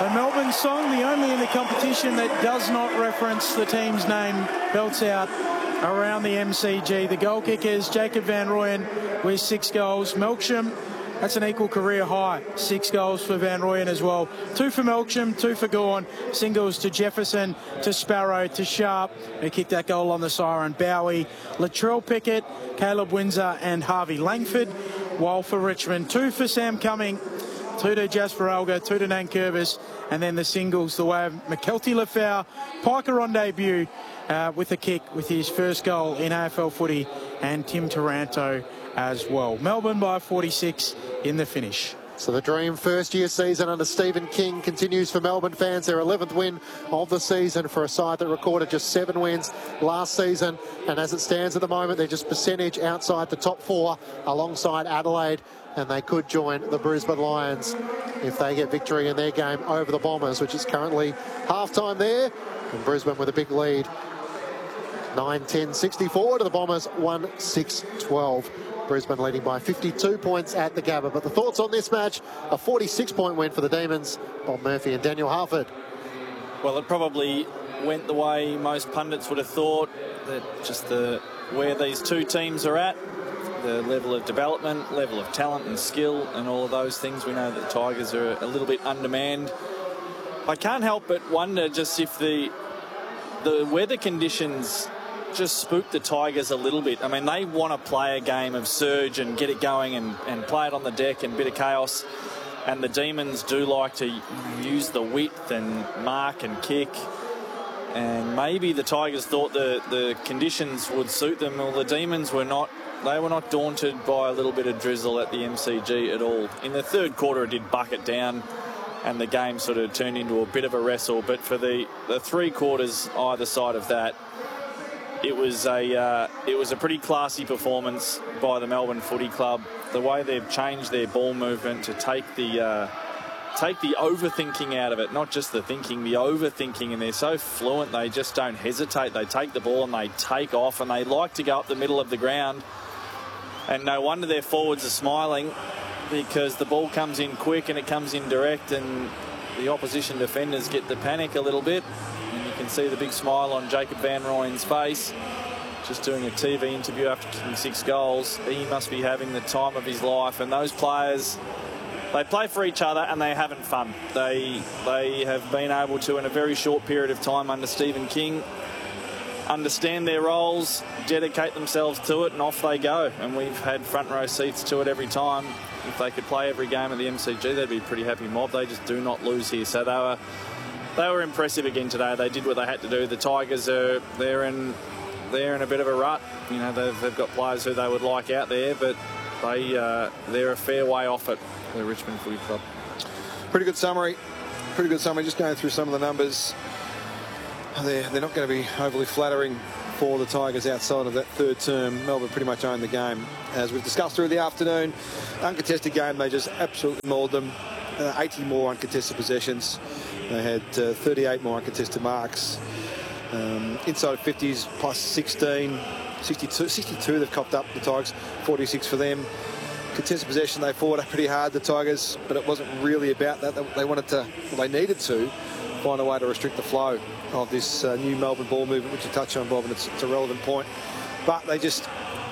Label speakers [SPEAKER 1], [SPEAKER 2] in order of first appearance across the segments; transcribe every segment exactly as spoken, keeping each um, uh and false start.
[SPEAKER 1] So Melbourne's song, the only in the competition that does not reference the team's name, belts out around the M C G. The goal kickers, Jacob Van Rooyen with six goals. Melksham, that's an equal career high. Six goals for Van Rooyen as well. Two for Melksham, two for Gawn. Singles to Jefferson, to Sparrow, to Sharp, who kicked that goal on the siren. Bowie, Latrell Pickett, Caleb Windsor and Harvey Langford. While for Richmond, two for Sam Cumming, two to Jasper Alga, two to Nankervis, and then the singles the way of McKelty Lafau. Piker on debut uh, with a kick with his first goal in A F L footy, and Tim Taranto as well. Melbourne by forty-six in the finish.
[SPEAKER 2] So the dream first year season under Stephen King continues for Melbourne fans. Their eleventh win of the season for a side that recorded just seven wins last season. And as it stands at the moment, they're just percentage outside the top four alongside Adelaide. And they could join the Brisbane Lions if they get victory in their game over the Bombers, which is currently half-time there. And Brisbane with a big lead. nine ten sixty-four to the Bombers, one six twelve. Brisbane leading by fifty-two points at the Gabba. But the thoughts on this match, a forty-six point win for the Demons. Bob Murphy and Daniel Harford.
[SPEAKER 3] Well, it probably went the way most pundits would have thought, that just the where these two teams are at, the level of development, level of talent and skill and all of those things. We know that the Tigers are a little bit undermanned. I can't help but wonder just if the the weather conditions just spook the Tigers a little bit. I mean, they want to play a game of surge and get it going and, and play it on the deck and a bit of chaos. And the Demons do like to, you know, use the width and mark and kick. And maybe the Tigers thought the, the conditions would suit them. Well, the Demons were not. They were not daunted by a little bit of drizzle at the M C G at all. In the third quarter, it did bucket down and the game sort of turned into a bit of a wrestle. But for the, the three quarters either side of that, it was a uh, it was a pretty classy performance by the Melbourne Footy Club. The way they've changed their ball movement to take the uh, take the overthinking out of it, not just the thinking, the overthinking, and they're so fluent. They just don't hesitate. They take the ball and they take off, and they like to go up the middle of the ground. And no wonder their forwards are smiling, because the ball comes in quick and it comes in direct, and the opposition defenders get the panic a little bit. And you can see the big smile on Jacob Van Rooyen's face, just doing a T V interview after kicking six goals. He must be having the time of his life. And those players, they play for each other and they're having fun. They, they have been able to, in a very short period of time under Stephen King, understand their roles, dedicate themselves to it, and off they go. And we've had front row seats to it every time. If they could play every game at the M C G, they'd be a pretty happy mob. They just do not lose here. So they were they were impressive again today. They did what they had to do. The Tigers are they're in they're in a bit of a rut. You know, they've, they've got players who they would like out there, but they uh, they're a fair way off it. The Richmond Footy Club.
[SPEAKER 4] Pretty good summary. Pretty good summary. Just going through some of the numbers. They're, they're not going to be overly flattering for the Tigers outside of that third term. Melbourne pretty much owned the game. As we've discussed through the afternoon, uncontested game, they just absolutely mauled them. Uh, eighty more uncontested possessions. They had uh, thirty-eight more uncontested marks. Um, inside fifties plus sixteen. sixty-two, sixty-two they've copped up, the Tigers. forty-six for them. Contested possession, they fought pretty hard, the Tigers, but it wasn't really about that. They wanted to, well, they needed to find a way to restrict the flow of this uh, new Melbourne ball movement, which you touched on, Bob, and it's, it's a relevant point. But they just,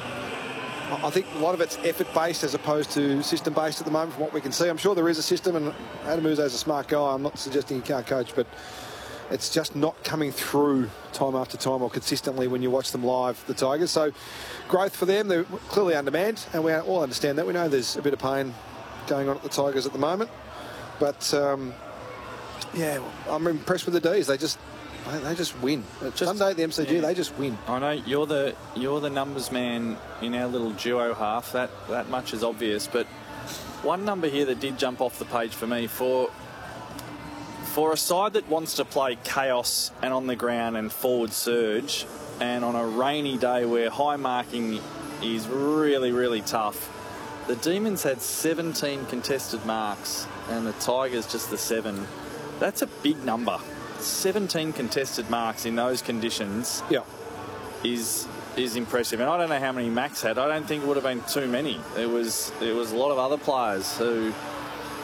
[SPEAKER 4] I think a lot of it's effort-based as opposed to system-based at the moment from what we can see. I'm sure there is a system, and Adam Uzo's a smart guy. I'm not suggesting he can't coach, but it's just not coming through time after time or consistently when you watch them live, the Tigers. So growth for them, they're clearly undermanned, and we all understand that. We know there's a bit of pain going on at the Tigers at the moment. But, um, yeah, I'm impressed with the D's. They just they just win. Just, Sunday at the M C G, yeah. They just win.
[SPEAKER 3] I know you're the you're the numbers man in our little duo half. That that much is obvious. But one number here that did jump off the page for me, for for a side that wants to play chaos and on the ground and forward surge, and on a rainy day where high marking is really really tough, the Demons had seventeen contested marks and the Tigers just the seven. That's a big number. seventeen contested marks in those conditions,
[SPEAKER 4] yeah,
[SPEAKER 3] is is impressive. And I don't know how many Max had. I don't think it would have been too many. There was there was a lot of other players who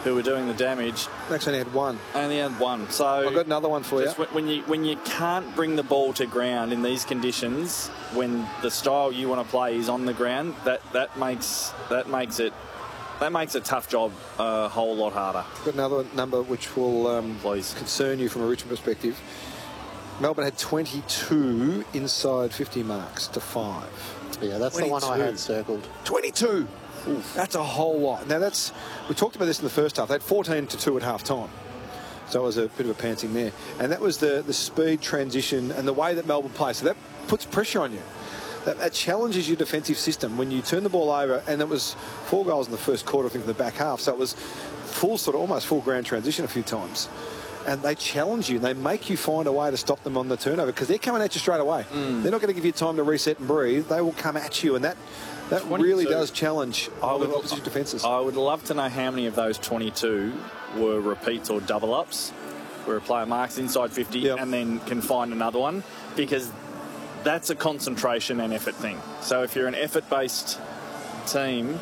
[SPEAKER 3] who were doing the damage.
[SPEAKER 4] Actually only had one.
[SPEAKER 3] Only had one. So
[SPEAKER 4] I've got another one for you.
[SPEAKER 3] Just when you when you can't bring the ball to ground in these conditions, when the style you want to play is on the ground, that that makes that makes it that makes a tough job a whole lot harder.
[SPEAKER 4] I've got another number which will um,
[SPEAKER 3] Please.
[SPEAKER 4] concern you from a Richmond perspective. Melbourne had twenty-two inside fifty marks to five.
[SPEAKER 2] Yeah, that's
[SPEAKER 4] twenty-two.
[SPEAKER 2] the one I had circled.
[SPEAKER 4] twenty-two. Oof. That's a whole lot. Now that's we talked about this in the first half. They had fourteen to two at half time. So it was a bit of a pantsing there. And that was the, the speed transition and the way that Melbourne plays. So that puts pressure on you. That, that challenges your defensive system when you turn the ball over. And it was four goals in the first quarter, I think, in the back half. So it was full, sort of almost full ground transition a few times. And they challenge you. They make you find a way to stop them on the turnover because they're coming at you straight away. Mm. They're not going to give you time to reset and breathe. They will come at you. And that, that really does challenge all the opposition defences.
[SPEAKER 3] I would love to know how many of those twenty-two were repeats or double-ups, where a player marks inside fifty yep. and then can find another one, because that's a concentration and effort thing. So if you're an effort-based team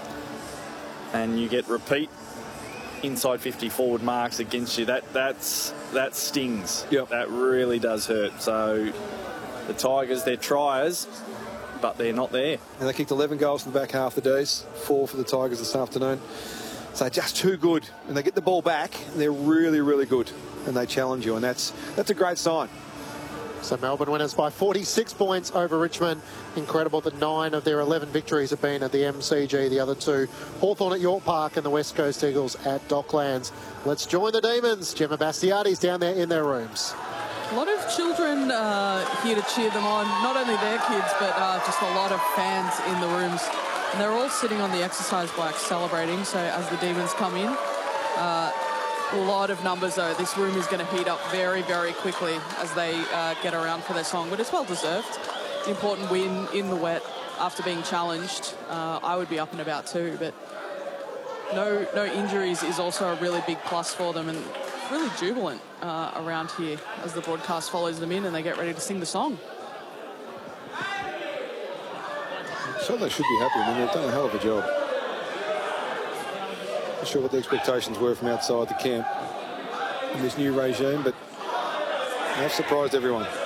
[SPEAKER 3] and you get repeat inside fifty forward marks against you, that that's that stings.
[SPEAKER 4] Yep.
[SPEAKER 3] That really does hurt. So the Tigers, they're triers, but they're not there.
[SPEAKER 4] And they kicked eleven goals in the back half of the days, four for the Tigers this afternoon. So just too good. And they get the ball back, and they're really, really good. And they challenge you, and that's that's a great sign.
[SPEAKER 2] So Melbourne winners by forty-six points over Richmond. Incredible that nine of their eleven victories have been at the M C G. The other two, Hawthorn at York Park and the West Coast Eagles at Docklands. Let's join the Demons. Gemma Bastiati's down there in their rooms.
[SPEAKER 5] A lot of children uh, here to cheer them on. Not only their kids, but uh, just a lot of fans in the rooms. And they're all sitting on the exercise bikes celebrating. So as the Demons come in, uh, a lot of numbers though. This room is going to heat up very, very quickly as they uh, get around for their song. But it's well deserved. Important win in the wet after being challenged. Uh, I would be up and about too, but no, no injuries is also a really big plus for them, and really jubilant uh, around here as the broadcast follows them in and they get ready to sing the song.
[SPEAKER 4] So they should be happy. I mean, they've done a hell of a job. Not sure what the expectations were from outside the camp in this new regime, but they've surprised everyone.